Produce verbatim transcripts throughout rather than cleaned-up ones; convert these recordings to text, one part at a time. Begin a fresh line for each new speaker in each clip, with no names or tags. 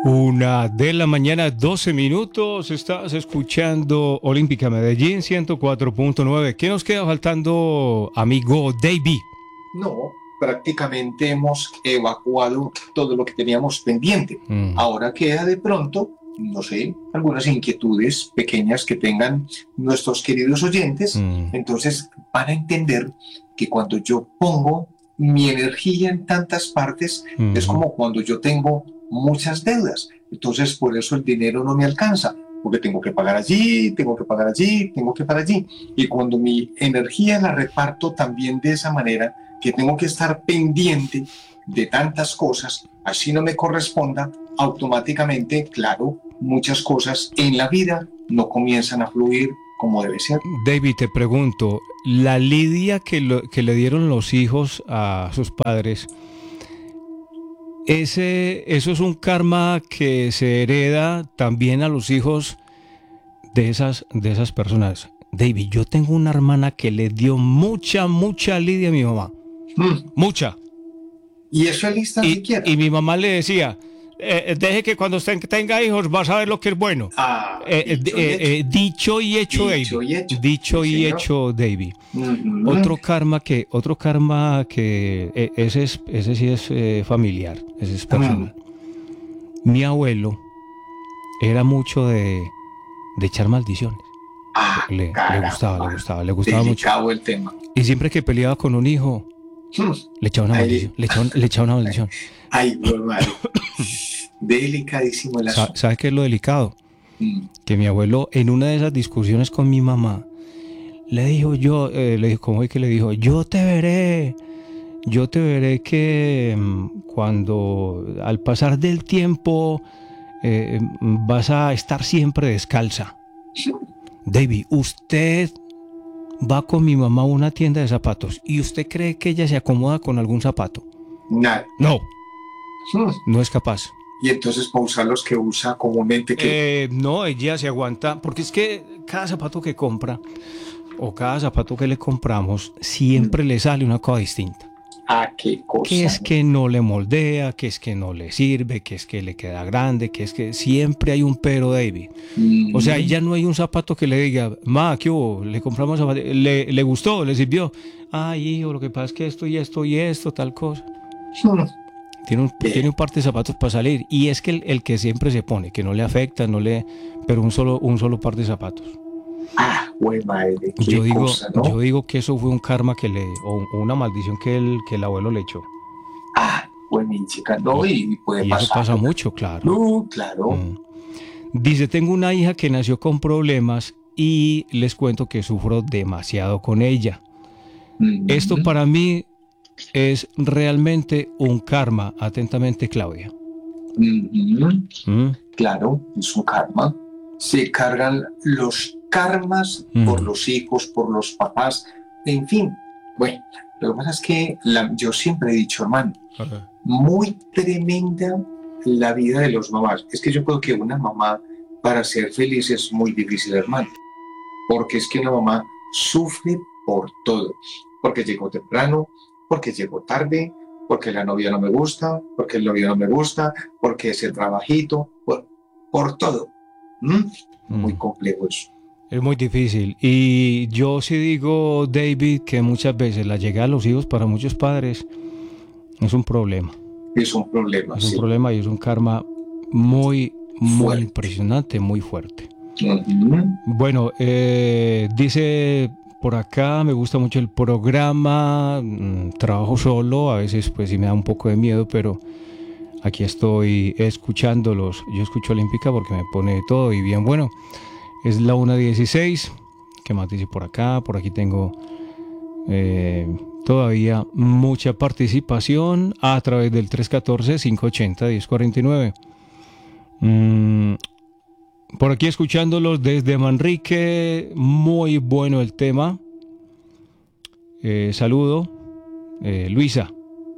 Una de la mañana, doce minutos. Estás escuchando Olímpica Medellín ciento cuatro punto nueve. ¿Qué nos queda faltando, amigo David?
No, prácticamente hemos evacuado todo lo que teníamos pendiente. Mm. Ahora queda de pronto, no sé, algunas inquietudes pequeñas que tengan nuestros queridos oyentes. Mm. Entonces van a entender que cuando yo pongo mi energía en tantas partes, mm. es como cuando yo tengo muchas deudas. Entonces por eso el dinero no me alcanza, porque tengo que pagar allí, tengo que pagar allí, tengo que pagar allí. Y cuando mi energía la reparto también de esa manera, que tengo que estar pendiente de tantas cosas, así no me corresponda, automáticamente, claro, muchas cosas en la vida no comienzan a fluir como debe ser.
David, te pregunto, la lidia que, lo, que le dieron los hijos a sus padres, ese, ¿eso es un karma que se hereda también a los hijos de esas, de esas personas? David, yo tengo una hermana que le dio mucha, mucha lidia a mi mamá. Mm. Mucha.
¿Y eso es lista
y,
siquiera?
Y mi mamá le decía, eh, deje que cuando usted tenga hijos vas a ver lo que es bueno.
Ah,
eh,
dicho,
eh,
y
eh, dicho y hecho,
dicho
David.
Y hecho.
Dicho
sí,
y
señor.
hecho, David.
Mm-hmm.
Otro karma que, otro karma que eh, ese es, ese sí es eh, familiar, ese es personal. Mm. Mi abuelo era mucho de, de echar maldiciones.
Ah,
le, le gustaba, le gustaba, le gustaba
Delicado
mucho.
El tema.
Y siempre que peleaba con un hijo, hmm. le echaba una
Ay,
maldición. Le echaba, le echaba una maldición.
Ay, normal. Delicadísimo el asunto.
¿Sabes qué es lo delicado? Mm. Que mi abuelo, en una de esas discusiones con mi mamá, le dijo yo, eh, le dijo, ¿cómo es que le dijo? Yo te veré, yo te veré que um, cuando al pasar del tiempo eh, vas a estar siempre descalza. David, usted va con mi mamá a una tienda de zapatos y usted cree que ella se acomoda con algún zapato.
Nada.
No, no es capaz.
Y entonces para usar los que usa comúnmente que...
Eh, no, ella se aguanta, porque es que cada zapato que compra o cada zapato que le compramos siempre mm. le sale una cosa distinta.
Ah, qué cosa.
Que es que no le moldea, que es que no le sirve, que es que le queda grande, que es que siempre hay un pero, David. Mm. O sea, ya no hay un zapato que le diga, ma, ¿qué hubo? Le compramos zapato, le, le gustó, le sirvió. Ay, hijo, lo que pasa es que esto y esto y esto, tal cosa. Mm. Tiene un, tiene un par de zapatos para salir. Y es que el, el que siempre se pone, que no le afecta, no le, pero un solo, un solo par de zapatos.
Ah, güey, madre.
Yo digo,
cosa, ¿no?
yo digo que eso fue un karma que le, o una maldición que el, que el abuelo le echó.
Ah, güey, mi chica, no, y puede
y
pasar.
eso pasa mucho, claro.
No, claro.
Mm. Dice, tengo una hija que nació con problemas y les cuento que sufro demasiado con ella. Mm-hmm. Esto para mí es realmente un karma. Atentamente, Claudia.
Mm-hmm. Mm. Claro, es un karma. Se cargan los karmas mm. por los hijos, por los papás, en fin. Bueno, lo que pasa es que la, yo siempre he dicho, hermano, okay. muy tremenda la vida de los mamás. Es que yo creo que una mamá para ser feliz es muy difícil, hermano, porque es que una mamá sufre por todo, porque llegó temprano, porque llegó tarde, porque la novia no me gusta, porque el novio no me gusta, porque ese trabajito, por, por todo. ¿Mm? Muy complejo eso.
Es muy difícil. Y yo sí digo, David, que muchas veces la llegada de los hijos para muchos padres es un problema.
Es un problema,
Es
sí.
un problema y es un karma muy, muy fuerte. Impresionante, muy fuerte.
Uh-huh.
Bueno, eh, dice por acá, me gusta mucho el programa, mmm, trabajo solo, a veces pues sí me da un poco de miedo, pero aquí estoy escuchándolos. Yo escucho Olímpica porque me pone todo y bien. Bueno, es la una dieciséis. ¿Qué más dice por acá? Por aquí tengo eh, todavía mucha participación a través del tres uno cuatro, cinco ocho cero, uno cero cuatro nueve. Mm, por aquí escuchándolos desde Manrique. Muy bueno el tema. Eh, saludo. Eh, Luisa.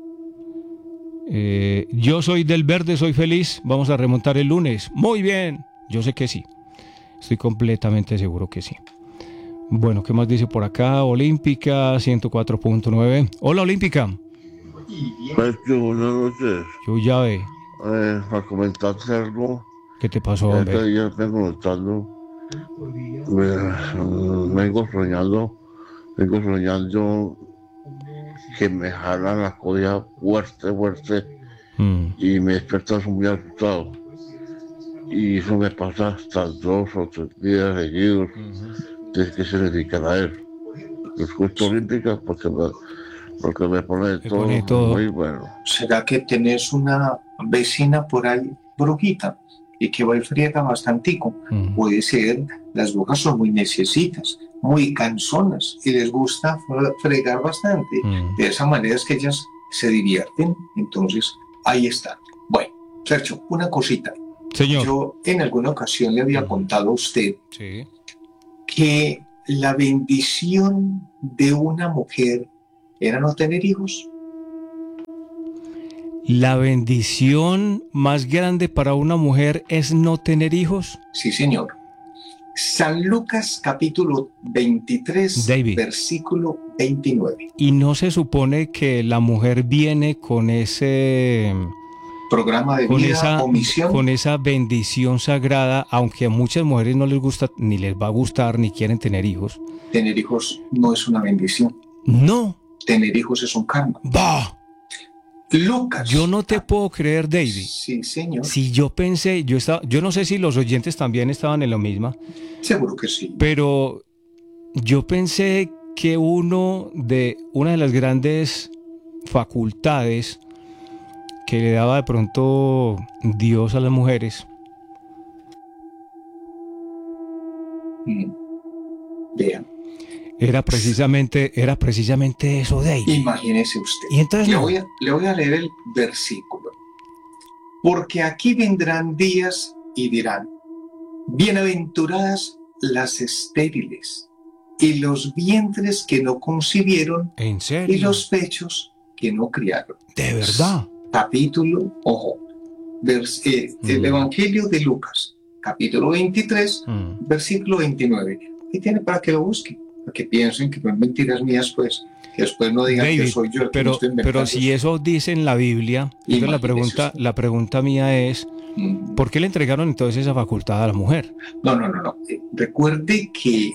Eh, yo soy del verde, soy feliz. Vamos a remontar el lunes. Muy bien. Yo sé que sí. Estoy completamente seguro que sí. Bueno, ¿qué más dice por acá? Olímpica ciento cuatro punto nueve. Hola, Olímpica.
Maestro, buenas noches.
Yo ya ve.
eh, a comentarte algo.
¿Qué te pasó, hombre?
Este día vengo notando, me, vengo soñando, vengo soñando que me jalan la cobija fuerte, fuerte, mm. y me despiertas muy asustado. Y eso me pasa hasta dos o tres días seguidos. Uh-huh. ¿Qué significará eso? Es justo olímpica porque me, porque me pone
me
todo,
pone todo
muy bueno.
¿Será que tenés una vecina por ahí, brujita, y que va y friega bastantico? Uh-huh. Puede ser, las brujas son muy necesitas, muy cansonas, y les gusta fregar bastante. Uh-huh. De esa manera es que ellas se divierten. Entonces, ahí está. Bueno, Sergio, una cosita.
Señor.
Yo en alguna ocasión le había contado a usted
sí.
que la bendición de una mujer era no tener hijos.
¿La bendición más grande para una mujer es no tener hijos?
Sí, señor. San Lucas capítulo veintitrés, David, versículo veintinueve.
¿Y no se supone que la mujer viene con ese
programa de
con
vida
esa,
o misión?
Con esa bendición sagrada, aunque a muchas mujeres no les gusta, ni les va a gustar, ni quieren tener hijos?
Tener hijos no es una bendición.
No.
Tener hijos es un karma.
¡Bah!
Lucas.
Yo no te puedo creer, David.
Sí, señor.
Si yo pensé, yo estaba, yo no sé si los oyentes también estaban en lo mismo.
Seguro que sí.
Pero yo pensé que uno de una de las grandes facultades que le daba de pronto Dios a las mujeres.
Mm. Vean.
Era precisamente, era precisamente eso, David.
Imagínese usted.
Y entonces
le,
no.
voy a, le voy a leer el versículo. Porque aquí vendrán días y dirán: bienaventuradas las estériles, y los vientres que no concibieron,
¿En serio?
y los pechos que no criaron.
¿De verdad?
Capítulo, ojo, vers, eh, mm. el Evangelio de Lucas, capítulo veintitrés, mm. versículo veintinueve. Y tiene para que lo busquen, para que piensen que no son mentiras mías, pues, que después no digan
David,
que soy yo el
pero,
que estoy inventando.
Pero si eso dice en la Biblia, entonces la pregunta, la pregunta mía es, mm. ¿por qué le entregaron entonces esa facultad a la mujer?
No, no, no, no. Eh, recuerde que,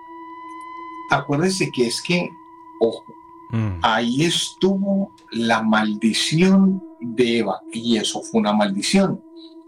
acuérdese que es que, ojo, Mm. ahí estuvo la maldición de Eva, y eso fue una maldición.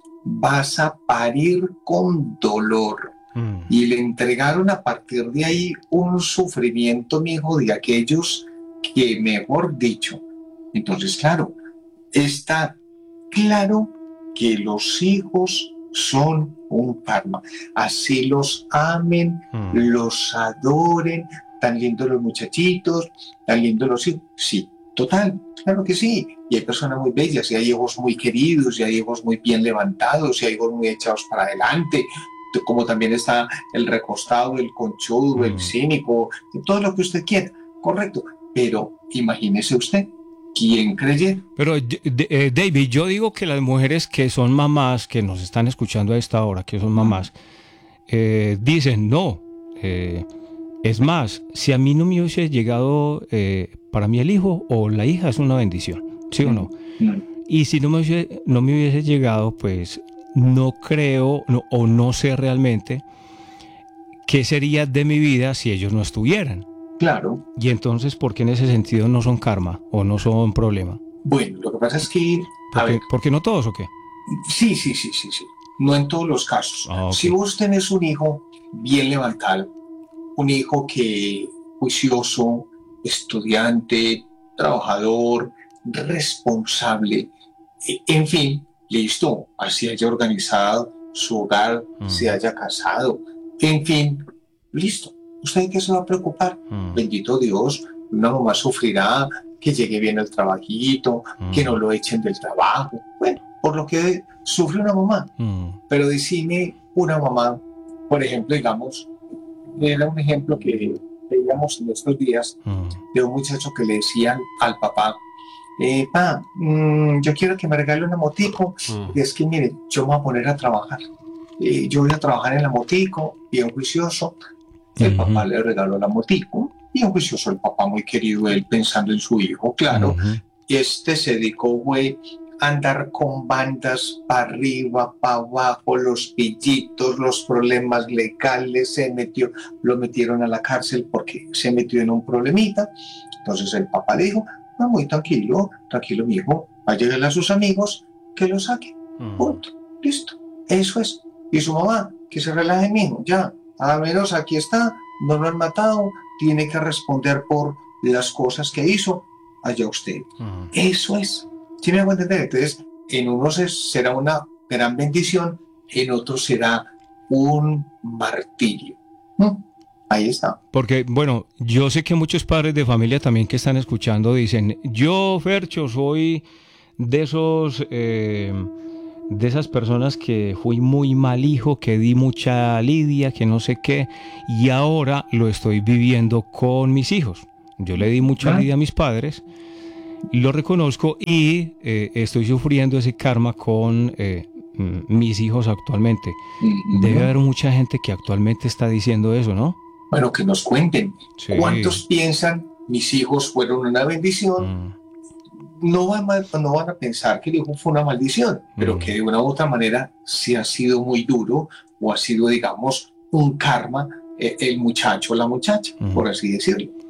Vas a parir con dolor. Mm. Y le entregaron a partir de ahí un sufrimiento, mi hijo, de aquellos que, mejor dicho. Entonces, claro, está claro que los hijos son un karma. Así los amen, mm. los adoren. Tan lindos los muchachitos, tan lindos los hijos. Sí, total, claro que sí. Y hay personas muy bellas, y hay hijos muy queridos, y hay hijos muy bien levantados, y hay hijos muy echados para adelante. Como también está el recostado, el conchudo, mm. el cínico, todo lo que usted quiera. Correcto. Pero imagínese usted, ¿quién creyera?
Pero, eh, David, yo digo que las mujeres que son mamás, que nos están escuchando a esta hora, que son mamás, eh, dicen no. Eh, Es más, si a mí no me hubiese llegado, eh, para mí el hijo o la hija es una bendición, ¿sí o no? Mm. Y si no me hubiese, no me hubiese llegado, pues no creo no, o no sé realmente qué sería de mi vida si ellos no estuvieran.
Claro.
Y entonces, ¿por qué en ese sentido no son karma o no son problema?
Bueno, lo que pasa es que...
¿Por qué, ¿por qué no todos o qué?
Sí, sí, sí, sí, sí. No en todos los casos. Ah, okay. Si vos tenés un hijo bien levantado, un hijo que juicioso, estudiante, trabajador, responsable, en fin, listo, así haya organizado su hogar, mm. se haya casado, en fin, listo. ¿Usted de qué se va a preocupar? Mm. Bendito Dios, una mamá sufrirá que llegue bien el trabajito, mm. que no lo echen del trabajo. Bueno, por lo que sufre una mamá. Mm. Pero decime una mamá, por ejemplo, digamos, era un ejemplo que veíamos en estos días mm. de un muchacho que le decían al papá: eh, pa, mmm, yo quiero que me regale una motico, mm. y es que mire, yo me voy a poner a trabajar, eh, yo voy a trabajar en la motico, bien juicioso. El mm-hmm. papá le regaló la motico, bien juicioso el papá, muy querido él, pensando en su hijo, claro. Mm-hmm. Y este se dedicó, güey, andar con bandas para arriba, para abajo, los pillitos, los problemas legales, se metió, lo metieron a la cárcel porque se metió en un problemita. Entonces el papá dijo, no, muy tranquilo, tranquilo mijo, váyale a sus amigos que lo saquen, punto, listo, eso es. Y su mamá, que se relaje mijo, ya, a menos aquí está, no lo han matado, tiene que responder por las cosas que hizo, allá usted. Uh-huh. Eso es. ¿Sí me hago entender? Entonces, en unos será una gran bendición, en otros será un martirio. ¿Mm? Ahí está.
Porque, bueno, yo sé que muchos padres de familia también que están escuchando dicen, yo, Fercho, soy de esos... Eh, de esas personas que fui muy mal hijo, que di mucha lidia, que no sé qué, y ahora lo estoy viviendo con mis hijos. Yo le di mucha lidia a mis padres, lo reconozco y eh, estoy sufriendo ese karma con eh, mis hijos actualmente. Uh-huh. Debe haber mucha gente que actualmente está diciendo eso, ¿no?
Bueno, que nos cuenten. Sí. ¿Cuántos piensan mis hijos fueron una bendición? Uh. No van, no van a pensar que el hijo fue una maldición, pero mm. que de una u otra manera sí ha sido muy duro o ha sido, digamos, un karma eh, el muchacho o la muchacha, mm. por así decirlo.